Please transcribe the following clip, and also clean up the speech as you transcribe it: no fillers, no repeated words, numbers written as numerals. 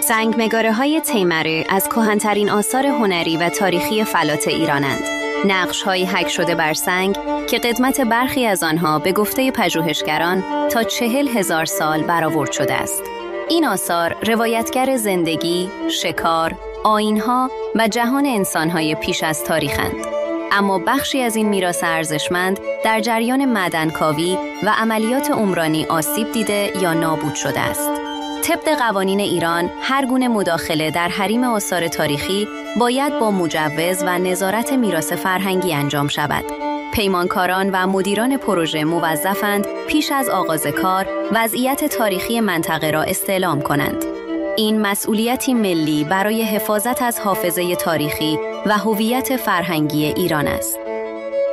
سنگمگاره‌های تیمره از کهن‌ترین آثار هنری و تاریخی فلات ایرانند. نقش‌هایی حک شده بر سنگ که قدمت برخی از آنها به گفته پژوهشگران تا 40,000 سال برآورد شده است. این آثار روایتگر زندگی، شکار، آیین‌ها و جهان انسان‌های پیش از تاریخند. اما بخشی از این میراث ارزشمند در جریان معدنکاوی و عملیات عمرانی آسیب دیده یا نابود شده است. طبق قوانین ایران، هر گونه مداخله در حریم آثار تاریخی باید با مجوز و نظارت میراث فرهنگی انجام شود. پیمانکاران و مدیران پروژه موظفند پیش از آغاز کار وضعیت تاریخی منطقه را استعلام کنند. این مسئولیتی ملی برای حفاظت از حافظه تاریخی و هویت فرهنگی ایران است.